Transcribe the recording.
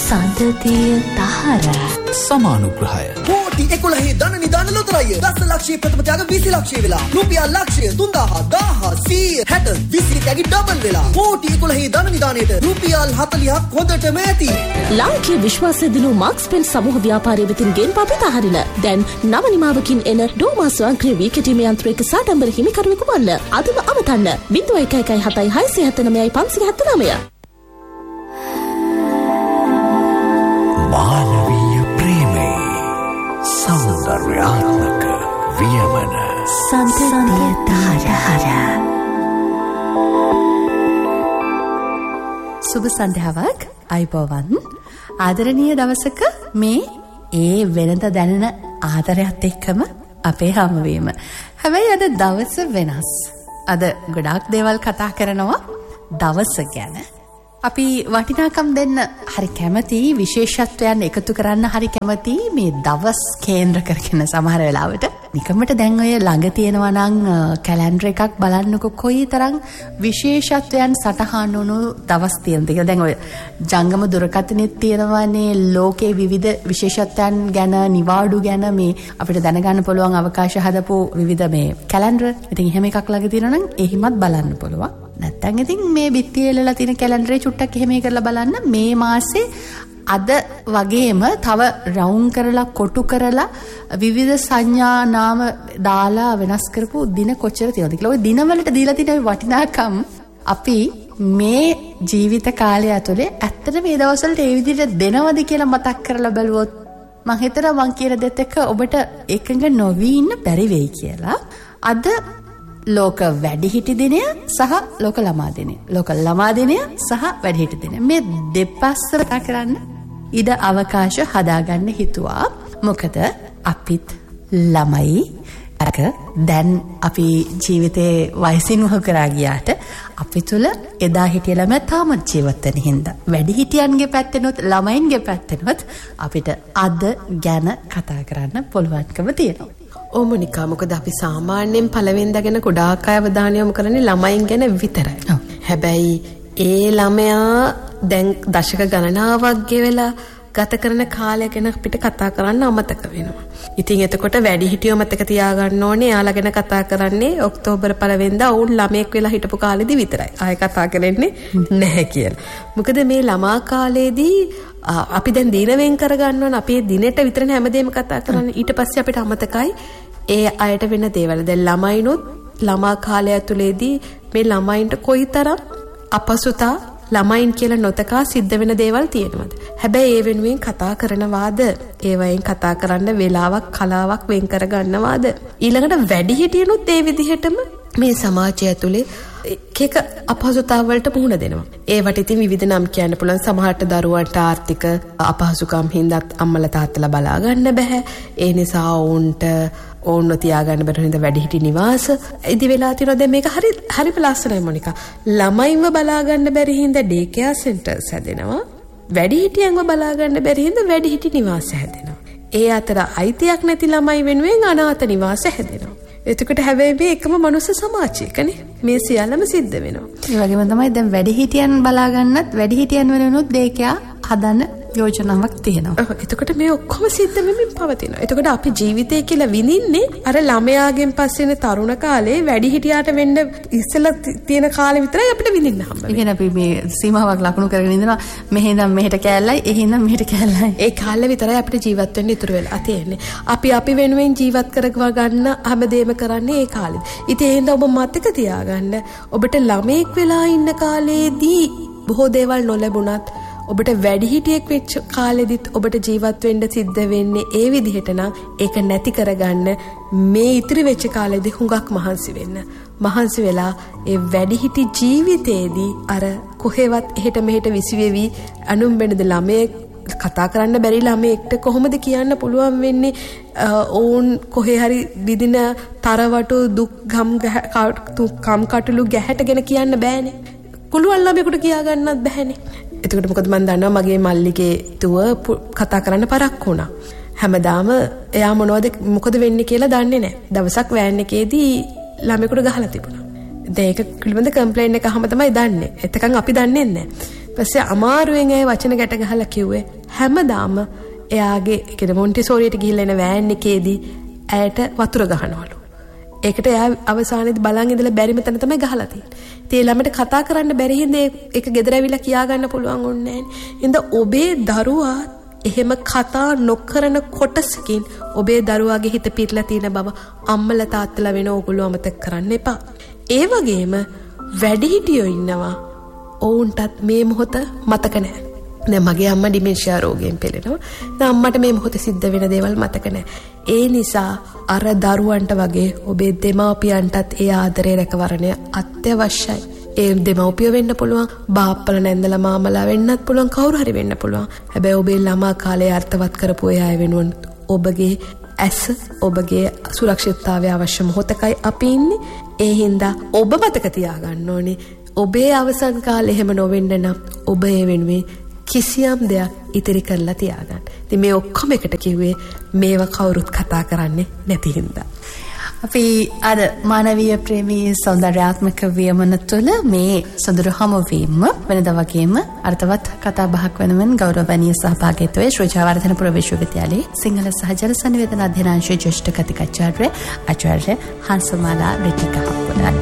සන්තතිය දහර සමානුග්‍රහය කෝටි 11 ධන නිධාන ලොතරැය දස ලක්ෂයේ ප්‍රථම ත්‍යාග 20 ලක්ෂය වෙලා රුපියල් ලක්ෂය 3000 1000 100 60 20 ත්‍යාගි ඩබල් වෙලා කෝටි 11 ධන නිධානයේට රුපියල් 40ක් හොඳටම ඇති. ලාංකීය විශ්වාසය දිනු මාක්ස් පෙන් සමූහ ව්‍යාපාරයේ වෙතින් ගෙන්වා ප්‍රතිහරින දැන් නව නිමාවකින් එන ඩෝමා ස්වයංක්‍රීය වී කැටීමේ යන්ත්‍රයක සාඩම්බර හිමිකරුවෙකු වන්න. අදම අවතන්න 0117 මානවීය ප්‍රේමේ සෞන්දර්යාත්මක වියමන සන්තතිය දහර. සුබ සන්ධ්‍යාවක් අයිබෝවන්. ආදරණීය දවසක මේ ඒ වෙනද දැනෙන ආදරයත් එක්කම අපේ හමුවීම. හැබැයි අද දවස වෙනස්. අද ගොඩාක් දේවල් කතා කරනවා දවස ගැන. අපි වටිනාකම් දෙන්න හරි කැමති, විශේෂත්වයන් එකතු කරන්න හරි කැමති මේ දවස් කේන්ද්‍ර කරගෙන සමහර වෙලාවට නිකමට දැන් ඔය ළඟ තියෙනවා නම් කැලෙන්ඩර් එකක් බලන්නකො කොයිතරම් විශේෂත්වයන් සටහන් වුණු දවස් තියෙනද කියලා. දැන් ඔය ජංගම දුරකථනෙත් තියෙනවානේ ලෝකේ විවිධ විශේෂත්වයන් ගැන, නිවාඩු ගැන මේ අපිට දැනගන්න පුළුවන් අවකාශ හදපු විවිධ මේ කැලෙන්ඩර්. ඉතින් එහෙම එකක් ළඟ තියෙනවා නම් එහිමත් බලන්න පුළුවන්. නැත්තම් ඉතින් මේ බිත්තියේලලා තියෙන කැලෙන්ඩරේ චුට්ටක් එහෙම කරලා බලන්න. මේ මාසේ අද වගේම තව රවුම් කරලා කොටු කරලා විවිධ සංඥා නාම දාලා වෙනස් කරපු දින කොච්චර තියෙනවද කියලා. ওই දිනවලට දීලා තියෙන වටිනාකම් අපි මේ ජීවිත කාලය ඇතුලේ ඇත්තට මේ දවස්වලට ඒ විදිහට දෙනවද කියලා මතක් කරලා බලුවොත් මම හිතනවා මං කියන දෙත් එක්ක ඔබට එකඟ නොවී ඉන්න බැරි වෙයි කියලා. අද ලෝක වැඩිහිටි දිනය සහ ලෝක ළමා දිනය. ලෝක ළමා දිනය සහ වැඩිහිටි දිනය. මේ දෙපස්ස කතා කරන්න ඉඩ අවකාශ හදාගන්න හිතුවා. මොකද අපිත් ළමයි අක දැන් අපි ජීවිතේ වයසින් වහ කරා ගියාට අපි තුල එදා හිටිය ළමයා තාමත් ජීවත් වෙන හින්දා වැඩිහිටියන්ගේ පැත්තෙනොත් ළමයින්ගේ පැත්තෙනොත් අපිට අද ගැන කතා කරන්න පුළුවන්කම තියෙනවා. ඕමනිකා මොකද අපි සාමාන්‍යයෙන් පළවෙනිදා ගැන ගොඩාක් අය අවධානය යොමු කරන්නේ ළමයින් ගැන විතරයි. හැබැයි ඒ ළමයා දැන් දශක ගණනාවක් ගෙවලා ගත කරන කාලය ගැන අපිට කතා කරන්න අමතක වෙනවා. ඉතින් එතකොට වැඩිහිටියෝ මතක තියාගන්න ඕනේ එයාලා ගැන කතා කරන්නේ ඔක්තෝබර් 1 වෙනිදා ඔවුන් ළමයෙක් වෙලා හිටපු කාලෙදි විතරයි. ආයෙ කතා කරන්නේ නැහැ කියලා. මොකද මේ ළමා කාලේදී අපි දැන් දින වෙන් කරගන්න ඕන. අපි දිනෙට විතරනේ හැමදේම කතා කරන්නේ. ඊට පස්සේ අපිට අමතකයි ඒ අයට වෙන දේවල්. දැන් ළමයිනොත් ළමා කාලය ඇතුලේදී මේ ළමයින්ට කොයිතරම් අපසුතා ළමයින් කියලා නොතකා සිද්ධ වෙන දේවල් තියෙනවද? හැබැයි ඒ වෙනුවෙන් කතා කරනවාද? ඒ වයින් කතා කරන්න වෙලාවක් කලාවක් වෙන් කරගන්නවාද? ඊළඟට වැඩිහිටියනුත් ඒ විදිහටම මේ සමාජය ඇතුලේ එක අපහසුතාවලට මුහුණ දෙනවා. ඒවට ඉතින් විවිධ නම් කියන්න පුළුවන්. සමහරට දරුවන්ට ආර්ථික අපහසුකම් හින්දා අම්මලා තාත්තලා බලා ගන්න බෑ. ඒ නිසා ඕන්ව තියාගන්න බැරි හින්දා වැඩිහිටි නිවාස ඉදි වෙලා තියෙනවා. දැන් මේක හරි ලස්සනයි මොනිකා. ළමයින්ව බලා ගන්න බැරි හින්දා ඩේ කෙයාර් සෙන්ටර්ස් හැදෙනවා. වැඩිහිටියන්ව බලා ගන්න බැරි හින්දා වැඩිහිටි නිවාස හැදෙනවා. ඒ අතර අයිතියක් නැති ළමයි වෙනුවෙන් අනාථ නිවාස හැදෙනවා. එතකොට හැබැයි මේ එකම මනුස්ස සමාජයකනේ මේ සියල්ලම සිද්ධ වෙනවා. ඒ වගේම තමයි දැන් වැඩිහිටියන් බලා ගන්නත් වැඩිහිටියන් වෙනුනොත් දෙකයා හදන්න යෝජනාවක් තියෙනවා. එතකොට මේ ඔක්කොම සිද්ධ වෙමින් පවතිනවා. එතකොට අපි ජීවිතය කියලා විඳින්නේ අර ළමයාගෙන් පස්සේන තරුණ කාලේ වැඩිහිටියාට වෙන්න ඉස්සෙල්ලා තියෙන කාලේ විතරයි අපිට විඳින්න හම්බ වෙන්නේ. ඉතින් අපි මේ සීමාවක් ලකුණු කරගෙන ඉඳනවා. මෙහෙනම් මෙහෙට කෑල්ලයි, එහෙනම් මෙහෙට කෑල්ලයි. ඒ කාලේ විතරයි අපිට ජීවත් වෙන්න ඉතුරු වෙලා තියෙන්නේ. අපි වෙනුවෙන් ජීවත් කරගවා ගන්න හැමදේම කරන්නේ ඒ කාලේ. ඉතින් ඒ හින්දා ඔබ මතක තියාගන්න ඔබට ළමෙක් වෙලා ඉන්න කාලේදී බොහෝ දේවල් නොලැබුණත් ඔබට වැඩිහිටියෙක් වෙච්ච කාලෙදිත් ඔබට ජීවත් වෙන්න සිද්ධ වෙන්නේ ඒ විදිහට නම් ඒක නැති කරගන්න මේ ඉතිරි වෙච්ච කාලෙදී හුඟක් මහන්සි වෙන්න. මහන්සි වෙලා ඒ වැඩිහිටි ජීවිතේදී අර කොහෙවත් එහෙට මෙහෙට විසිවෙවි අනුම්බෙනද ළමයෙක් කතා කරන්න බැරි ළමයෙක්ට කොහොමද කියන්න පුළුවන් වෙන්නේ ඕන් කොහේ හරි විදින තරවටු දුක් ගම් කටළු ගැහැටගෙන කියන්න බෑනේ. පුළුවන් ළමයෙකුට කියා ගන්නත් බෑනේ. එතකොට මොකද මම දන්නවා මගේ මල්ලිගේ තුව කතා කරන්න පරක් වුණා. හැමදාම එයා මොකද වෙන්නේ කියලා දන්නේ නැහැ. දවසක් වෑන් එකේදී ළමයෙකුට ගහලා තිබුණා. දැන් ඒක පිළිබඳ කම්ප්ලේන්ට් එක අහම තමයි දන්නේ. එතකන් අපි දන්නේ නැහැ. පස්සේ අමාරුවෙන් ඒ වචන ගැට ගහලා කිව්වේ හැමදාම එයාගේ කියන මොන්ටිසෝරියට ගිහිල්ලා එන වෑන් එකේදී ඇයට වතුර ගහනවලු. ඒකට එයා අවසානයේදී බලන් ඉඳලා බැරිම තැන තමයි ගහලා තියෙන්නේ. ඉතින් ඒ ළමයට කතා කරන්න බැරි හින්දා ඒක ගෙදර ඇවිල්ලා කියා ගන්න පුළුවන් වුණේ නැහැ. ඉතින් ඔබේ දරුවා එහෙම කතා නොකරන කොටසකින් ඔබේ දරුවාගේ හිත පිරලා තියෙන බව අම්මලා තාත්තලා වෙන ඕගොල්ලෝ අමතක කරන්න එපා. ඒ වගේම වැඩිහිටියෝ ඉන්නවා ඔවුන්ටත් මේ මොහොත මතක නැහැ. දැන් මගේ අම්මා ඩිමෙන්ෂියා රෝගයෙන් පෙළෙනවා. දැන් අම්මට මේ මොහොතේ සිද්ධ වෙන දේවල් මතක නැහැ. ඒ නිසා අර දරුවන්ට වගේ ඔබේ දෙමාපියන්ටත් ඒ ආදරේ රැකවරණය අත්‍යවශ්‍යයි. ඒ දෙමව්පියෝ වෙන්න පුළුවන්, බාප්පලා නැන්දලා මාමලා වෙන්නත් පුළුවන්, කවුරු හරි වෙන්න පුළුවන්. හැබැයි ඔබේ ළමා කාලේ අර්ථවත් කරපු අය වෙනුවෙන් ඔබගේ ඇස, ඔබගේ සුරක්ෂිතතාවය අවශ්‍ය මොහොතකයි අපි ඉන්නේ. ඒ හින්දා ඔබ මතක තියාගන්න ඕනේ ඔබේ අවසන් කාලේ එහෙම නොවෙන්න නම් ඔබ ඒ වෙනුවෙන් කිසියම් දෙයක් ඉතිරි කරලා තියාගන්න. ඉතින් මේ ඔක්කොම එකට කිව්වේ මේවා කවුරුත් කතා කරන්නේ නැති හින්දා. අපි අද මානවීය ප්‍රේමී සෞන්දර්යාත්මක වියමන තුළ මේ සොඳුරු හමුවීම වෙනදා වගේම අර්ථවත් කතා බහක් වෙනුවෙන් ගෞරවනීය සහභාගීත්වයේ ශ්‍රී ජයවර්ධනපුර විශ්වවිද්‍යාලයේ සිංහල සහ ජල සංවේදන අධ්‍යනාංශයේ ජ්‍යෙෂ්ඨ කතිකාචාර්ය ආචාර්ය හංසමාලා රිටිකා